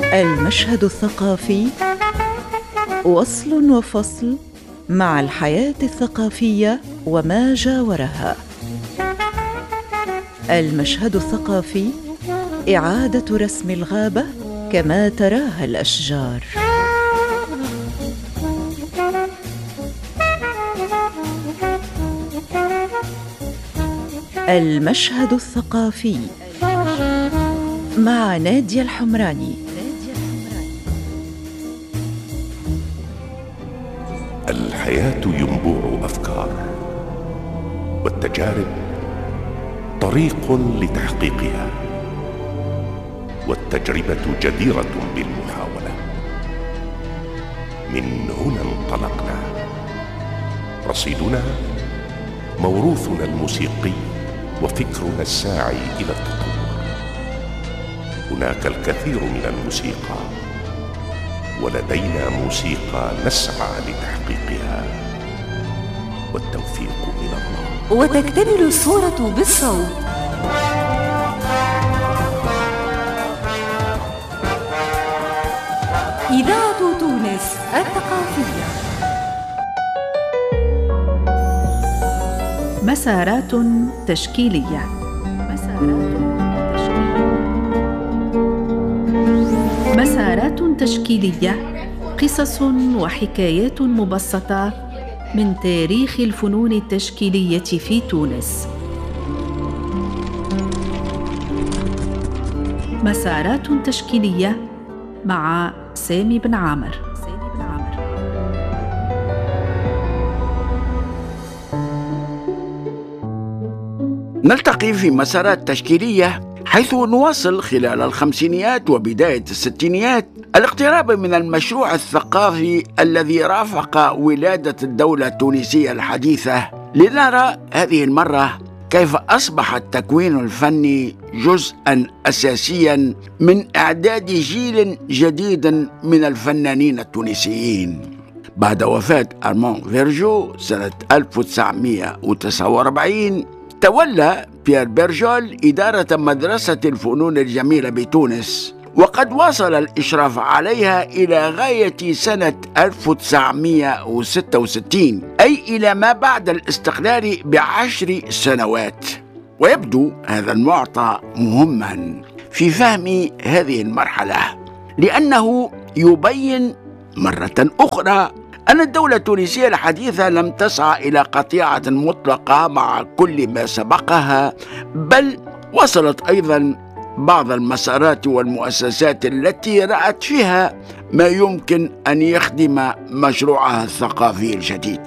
المشهد الثقافي وصل وفصل مع الحياة الثقافية وما جاورها. المشهد الثقافي إعادة رسم الغابة كما تراها الأشجار. المشهد الثقافي مع نادية الحمراني. الحياة ينبوع أفكار، والتجارب طريق لتحقيقها، والتجربة جديرة بالمحاولة. من هنا انطلقنا، رصيدنا موروثنا الموسيقي وفكرنا الساعي إلى التطور. هناك الكثير من الموسيقى، ولدينا موسيقى نسعى لتحقيقها، والتوفيق من الله. وتكتمل الصورة بالصوت. إذاعة تونس الثقافية. مسارات تشكيلية. مسارات تشكيلية، قصص وحكايات مبسطة من تاريخ الفنون التشكيلية في تونس. مسارات تشكيلية مع سامي بن عامر. نلتقي في مسارات تشكيلية حيث نواصل خلال الخمسينيات وبداية الستينيات الاقتراب من المشروع الثقافي الذي رافق ولادة الدولة التونسية الحديثة، لنرى هذه المرة كيف أصبح التكوين الفني جزءاً أساسياً من إعداد جيل جديد من الفنانين التونسيين. بعد وفاة أرمون فيرجو سنة 1949 تولى بيير بيرجول إدارة مدرسة الفنون الجميلة بتونس، وقد واصل الإشراف عليها إلى غاية سنة 1966، أي إلى ما بعد الاستقلال ب10 سنوات. ويبدو هذا المعطى مهما في فهم هذه المرحلة، لأنه يبين مرة أخرى أن الدولة التونسية الحديثة لم تسعى إلى قطيعة مطلقة مع كل ما سبقها، بل وصلت أيضا بعض المسارات والمؤسسات التي رأت فيها ما يمكن أن يخدم مشروعها الثقافي الجديد.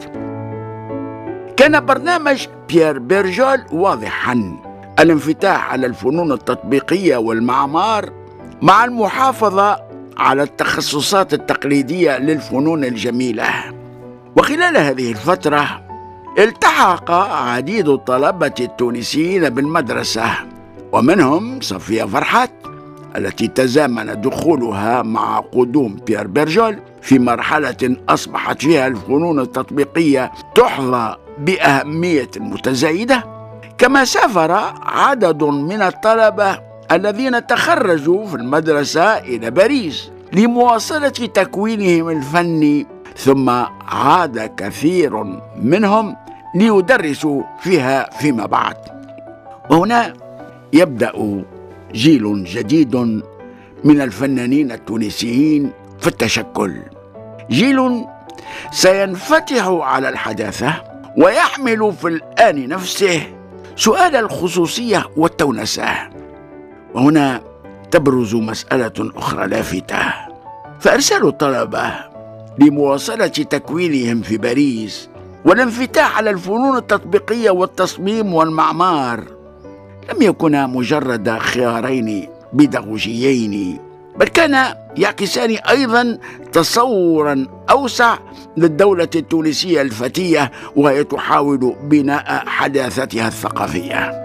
كان برنامج بيير بيرجول واضحا: الانفتاح على الفنون التطبيقية والمعمار مع المحافظة على التخصصات التقليدية للفنون الجميلة. وخلال هذه الفترة التحق عديد الطلبة التونسيين بالمدرسة، ومنهم صفية فرحات التي تزامن دخولها مع قدوم بيير بيرجول في مرحلة أصبحت فيها الفنون التطبيقية تحظى بأهمية متزايدة. كما سافر عدد من الطلبة الذين تخرجوا في المدرسة إلى باريس لمواصلة تكوينهم الفني، ثم عاد كثير منهم ليدرسوا فيها فيما بعد. وهنا يبدأ جيل جديد من الفنانين التونسيين في التشكل، جيل سينفتح على الحداثة ويحمل في الآن نفسه سؤال الخصوصية والتونسة. وهنا تبرز مسألة أخرى لافتة، فإرسال الطلبة لمواصلة تكوينهم في باريس والانفتاح على الفنون التطبيقية والتصميم والمعمار لم يكونا مجرد خيارين بيداغوجيين، بل كان يعكسان أيضا تصورا أوسع للدولة التونسية الفتية وهي تحاول بناء حداثتها الثقافية.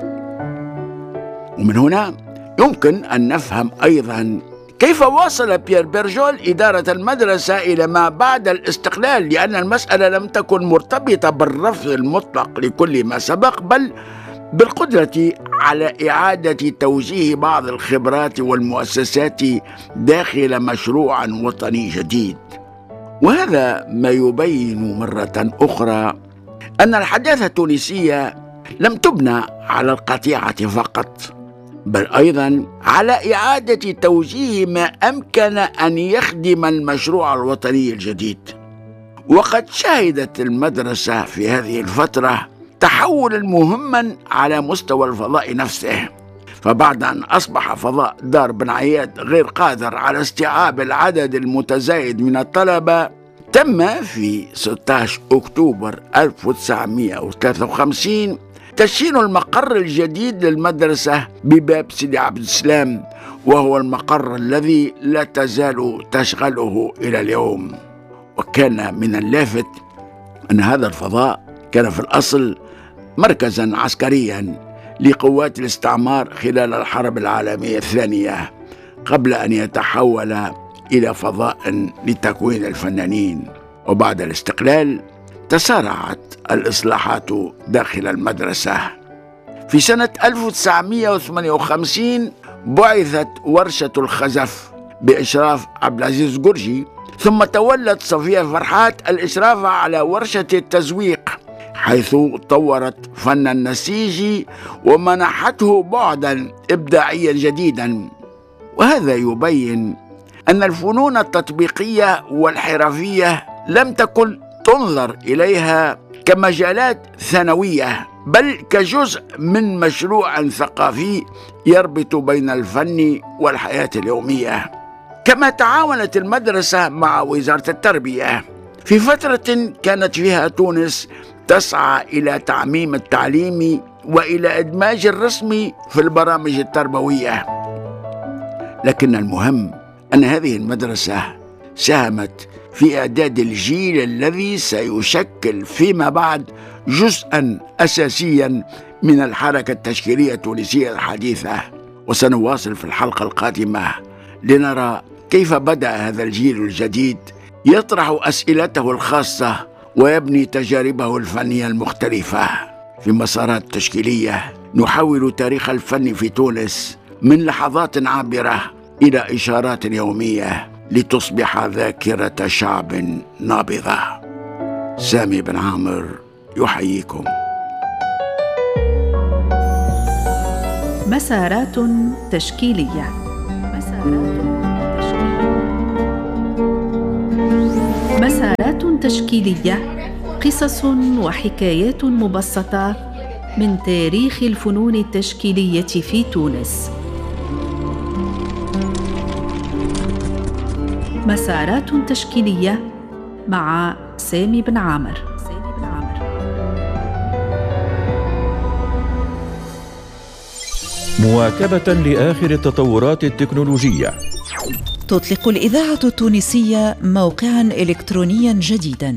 ومن هنا يمكن أن نفهم أيضا كيف واصل بيير بيرجول إدارة المدرسة إلى ما بعد الاستقلال، لأن المسألة لم تكن مرتبطة بالرفض المطلق لكل ما سبق، بل بالقدرة على إعادة توجيه بعض الخبرات والمؤسسات داخل مشروع وطني جديد. وهذا ما يبين مرة أخرى أن الحداثة التونسية لم تبنى على القطيعة فقط، بل أيضا على إعادة توجيه ما أمكن أن يخدم المشروع الوطني الجديد. وقد شهدت المدرسة في هذه الفترة تحولا مهما على مستوى الفضاء نفسه، فبعد أن أصبح فضاء دار بن عياد غير قادر على استيعاب العدد المتزايد من الطلبة، تم في 16 أكتوبر 1953 تشييد المقر الجديد للمدرسة بباب سيدي عبد السلام، وهو المقر الذي لا تزال تشغله إلى اليوم. وكان من اللافت أن هذا الفضاء كان في الأصل مركزا عسكريا لقوات الاستعمار خلال الحرب العالمية الثانية، قبل أن يتحول إلى فضاء لتكوين الفنانين. وبعد الاستقلال تسارعت الإصلاحات داخل المدرسة. في سنة 1958 بعثت ورشة الخزف بإشراف عبد العزيز قرجي، ثم تولت صفية فرحات الإشراف على ورشة التزويق، حيث طورت فن النسيج ومنحته بعدا إبداعيا جديدا. وهذا يبين أن الفنون التطبيقية والحرفية لم تكن تنظر إليها كمجالات ثانوية، بل كجزء من مشروع ثقافي يربط بين الفن والحياة اليومية. كما تعاونت المدرسة مع وزارة التربية في فترة كانت فيها تونس تسعى إلى تعميم التعليم وإلى إدماج الرسم في البرامج التربوية. لكن المهم أن هذه المدرسة ساهمت في إعداد الجيل الذي سيشكل فيما بعد جزءا أساسيا من الحركة التشكيلية التونسية الحديثة. وسنواصل في الحلقة القادمة لنرى كيف بدأ هذا الجيل الجديد يطرح أسئلته الخاصة ويبني تجاربه الفنية المختلفة. في مسارات تشكيلية نحول تاريخ الفن في تونس من لحظات عابرة إلى إشارات يومية لتصبح ذاكرة شعب نابضة. سامي بن عامر يحييكم. مسارات تشكيلية. مسارات تشكيلية، قصص وحكايات مبسطة من تاريخ الفنون التشكيلية في تونس. مسارات تشكيلية مع سامي بن عامر. مواكبة لآخر التطورات التكنولوجية، تطلق الإذاعة التونسية موقعاً إلكترونياً جديداً،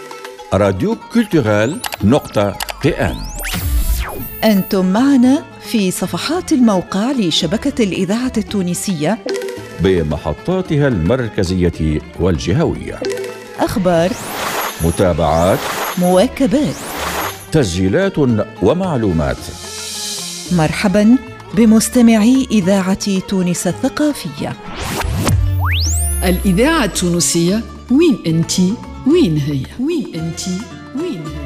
radioculturel.pn. أنتم معنا في صفحات الموقع لشبكة الإذاعة التونسية بمحطاتها المركزية والجهوية، أخبار، متابعات، مواكبات، تسجيلات ومعلومات. مرحباً بمستمعي إذاعة تونس الثقافية. الإذاعة التونسية، وين أنتي؟ وين هي؟ وين أنتي؟ وين هي؟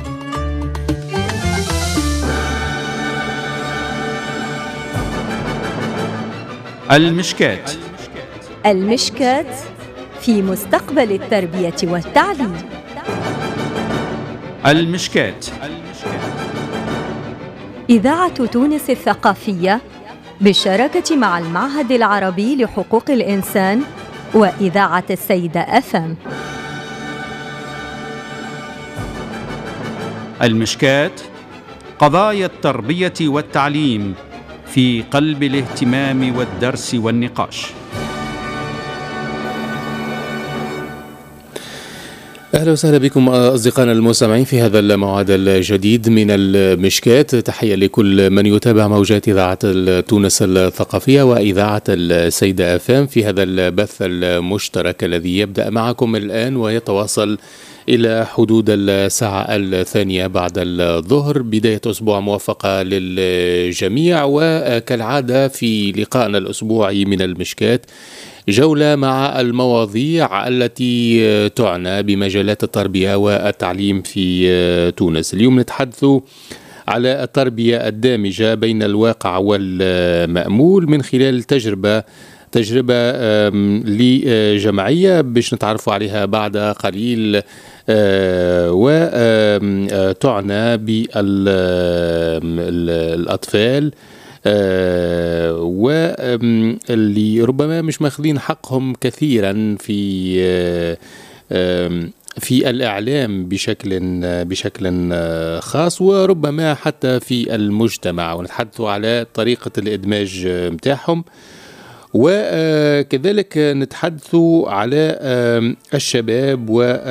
المشكات. المشكات في مستقبل التربية والتعليم. المشكات. إذاعة تونس الثقافية بالشراكة مع المعهد العربي لحقوق الإنسان وإذاعة السيدة FM. المشكات، قضايا التربية والتعليم في قلب الاهتمام والدرس والنقاش. أهلا وسهلا بكم أصدقائنا المستمعين في هذا الموعد الجديد من المشكات. تحية لكل من يتابع موجات إذاعة تونس الثقافية وإذاعة السيدة FM في هذا البث المشترك الذي يبدأ معكم الآن ويتواصل إلى حدود الساعة 2 بعد الظهر. بداية أسبوع موفقة للجميع، وكالعادة في لقائنا الأسبوعي من المشكات جولة مع المواضيع التي تعنى بمجالات التربية والتعليم في تونس. اليوم نتحدث على التربية الدامجة بين الواقع والمأمول من خلال تجربة لجمعية باش نتعرفوا عليها بعد قليل، وتعنى بالأطفال واللي ربما مش ماخذين حقهم كثيرا في الإعلام بشكل خاص، وربما حتى في المجتمع. ونتحدث على طريقة الإدماج متاعهم، وكذلك نتحدث على الشباب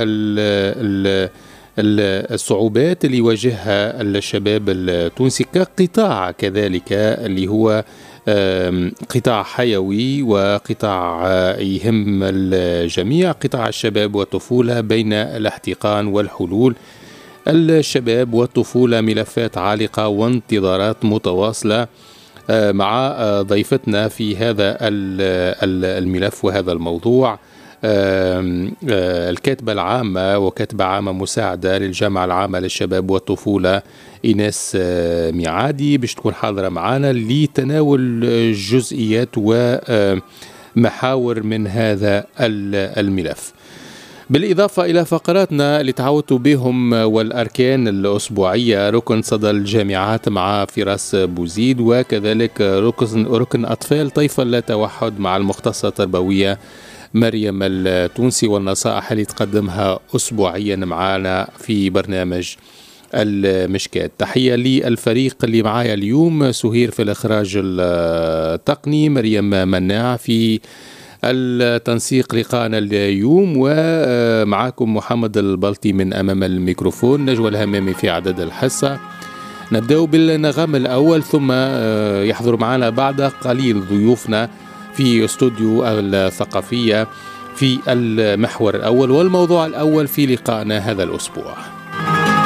والصعوبات اللي يواجهها الشباب التونسي كقطاع، كذلك اللي هو قطاع حيوي وقطاع يهم الجميع، قطاع الشباب والطفولة بين الاحتقان والحلول. الشباب والطفولة ملفات عالقة وانتظارات متواصلة مع ضيفتنا في هذا الملف وهذا الموضوع، الكاتبة العامة وكاتبة عامة مساعدة للجامعة العامة للشباب والطفولة إيناس ميعادي، باش تكون حاضرة معنا لتناول جزئيات ومحاور من هذا الملف، بالإضافة إلى فقراتنا اللي تعودتوا بهم والأركان الأسبوعية، ركن صدى الجامعات مع فراس بوزيد، وكذلك ركن أطفال طيفة لا توحد مع المختصة التربوية مريم التونسي، والنصائح اللي تقدمها أسبوعيا معنا في برنامج المشكات. تحية للفريق اللي معايا اليوم، سهير في الإخراج التقني، مريم مناع في التنسيق لقاءنا اليوم، ومعاكم محمد البلطي من أمام الميكروفون، نجوى الهمامي في عدد الحصة. نبدأ بالنغم الأول، ثم يحضر معنا بعد قليل ضيوفنا في استوديو الثقافية في المحور الأول والموضوع الأول في لقائنا هذا الأسبوع.